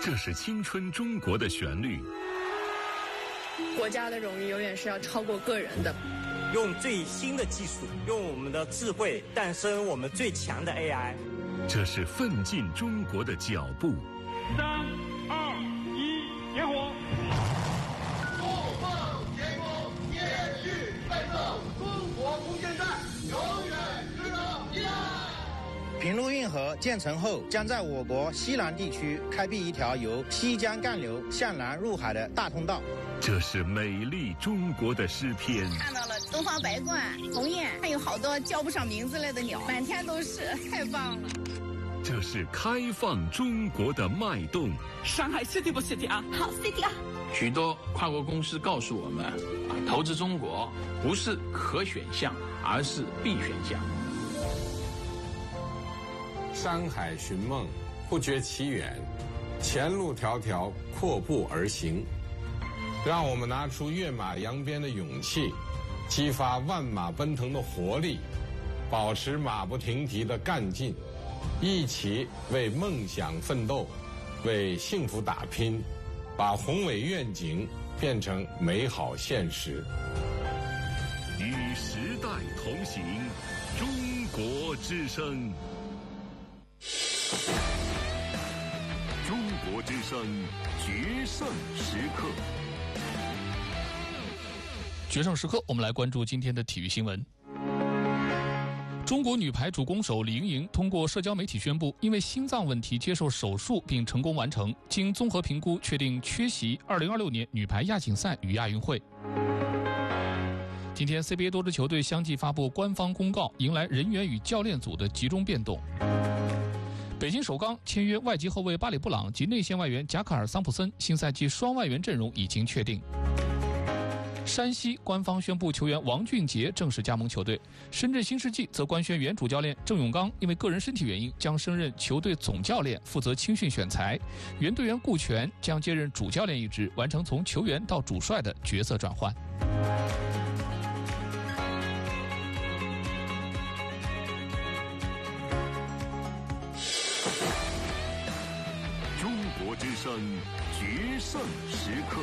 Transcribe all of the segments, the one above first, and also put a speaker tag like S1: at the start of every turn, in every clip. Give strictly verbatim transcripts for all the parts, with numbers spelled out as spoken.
S1: 这是青春中国的旋律。
S2: 国家的荣誉永远是要超过个人的。
S3: 用最新的技术，用我们的智慧诞生我们最强的 A I。
S1: 这是奋进中国的脚步。
S4: 三二一，点火！
S5: 怒放天空，延续奋斗，中国空间站永远值得依赖。
S6: 平陆运河建成后，将在我国西南地区开辟一条由西江干流向南入海的大通道。
S1: 这是美丽中国的诗篇。
S7: 看到了东方白鹳、鸿雁，还有好多叫不上名字来的鸟，满天都是，太棒了。
S1: 这是开放中国的脉动。
S8: 上海 city 不 city 啊？
S7: 好 city 啊！
S9: 许多跨国公司告诉我们，啊，投资中国不是可选项，而是必选项。
S10: 山海寻梦，不觉其远，前路迢迢，阔步而行。让我们拿出跃马扬鞭的勇气，激发万马奔腾的活力，保持马不停蹄的干劲，一起为梦想奋斗，为幸福打拼，把宏伟愿景变成美好现实。
S1: 与时代同行，中国之声。中国之声决胜时刻。
S11: 决胜时刻，我们来关注今天的体育新闻。中国女排主攻手李盈莹通过社交媒体宣布，因为心脏问题接受手术并成功完成，经综合评估确定缺席二零二六年女排亚锦赛与亚运会。今天 C B A 多支球队相继发布官方公告，迎来人员与教练组的集中变动。北京首钢签约外籍后卫巴里布朗及内线外援贾卡尔桑普森，新赛季双外援阵容已经确定。山西官方宣布球员王俊杰正式加盟球队，深圳新世纪则官宣原主教练郑永刚因为个人身体原因将升任球队总教练，负责青训选材，原队员顾全将接任主教练一职，完成从球员到主帅的角色转换。
S1: 中国之声决胜时刻。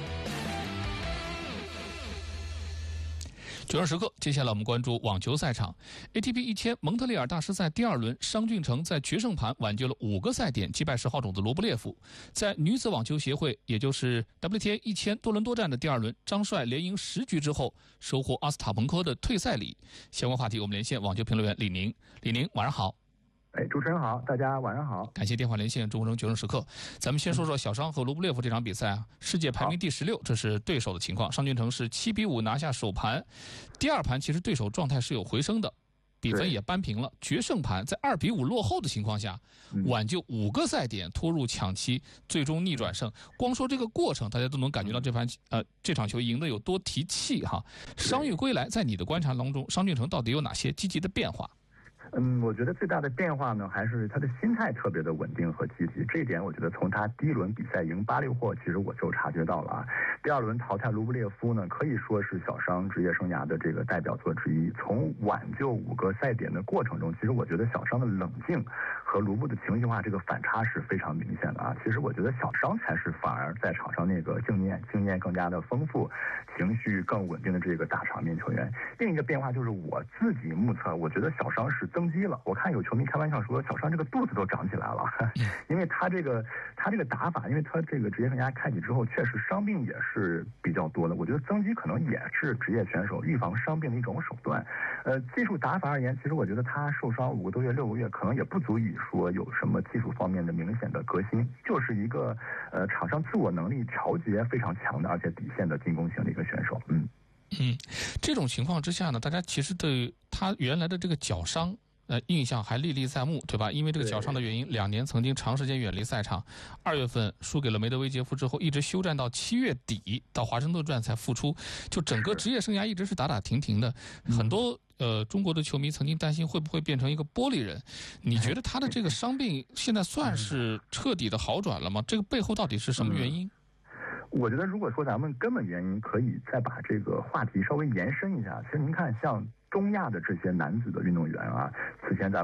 S11: 决胜时刻，接下来我们关注网球赛场。A T P 一千蒙特利尔大师赛第二轮，商俊成在决胜盘挽救了五个赛点，击败十号种子罗布列夫。在女子网球协会，也就是 W T A 一千多伦多站的第二轮，张帅连赢十局之后，收获阿斯塔彭科的退赛礼。相关话题，我们连线网球评论员李宁。李宁，晚上好。
S12: 哎，主持人好，大家晚上好。
S11: 感谢电话连线中国决胜时刻。咱们先说说小商和卢布列夫这场比赛啊，世界排名第十六，这是对手的情况。商俊成是七比五拿下首盘，第二盘其实对手状态是有回升的，比分也扳平了。决胜盘在二比五落后的情况下，挽救五个赛点，拖入抢七，最终逆转胜。光说这个过程，大家都能感觉到这盘呃这场球赢得有多提气哈。伤愈归来，在你的观察当中，商俊成到底有哪些积极的变化？
S12: 嗯，我觉得最大的变化呢，还是他的心态特别的稳定和积极。这一点，我觉得从他第一轮比赛赢巴六霍，其实我就察觉到了啊。第二轮淘汰卢布列夫呢，可以说是小商职业生涯的这个代表作之一。从挽救五个赛点的过程中，其实我觉得小商的冷静和卢布的情绪化这个反差是非常明显的啊。其实我觉得小商才是反而在场上那个经验经验更加的丰富，情绪更稳定的这个大场面球员。另一个变化就是我自己目测，我觉得小商是增肌了。我看有球迷开玩笑说，小商这个肚子都长起来了，因为他这个他这个打法，因为他这个职业生涯开启之后，确实伤病也是比较多的。我觉得增肌可能也是职业选手预防伤病的一种手段。呃，技术打法而言，其实我觉得他受伤五个多月、六个月，可能也不足以说有什么技术方面的明显的革新，就是一个呃场上自我能力调节非常强的，而且底线的进攻型的一个选手。嗯
S11: 嗯，这种情况之下呢，大家其实对他原来的这个脚伤。呃，印象还历历在目，对吧？因为这个脚伤的原因，两年曾经长时间远离赛场。二月份输给了梅德韦杰夫之后，一直休战到七月底，到华盛顿站才复出。就整个职业生涯一直是打打停停的。很多呃中国的球迷曾经担心会不会变成一个玻璃人。你觉得他的这个伤病现在算是彻底的好转了吗？这个背后到底是什么原因？
S12: 我觉得如果说咱们根本原因，可以再把这个话题稍微延伸一下。其实您看，像中亚的这些男子的运动员啊，此前咱们